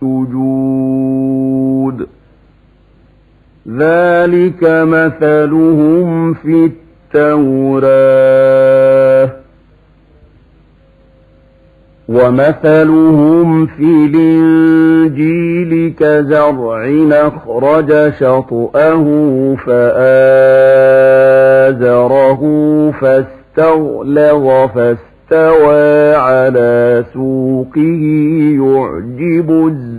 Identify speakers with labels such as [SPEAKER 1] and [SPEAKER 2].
[SPEAKER 1] السجود ذلك مثلهم في التوراة ومثلهم في الإنجيل كزرع أخرج شطأه فآزره فاستغلظ فاستوى على سوقه يعجب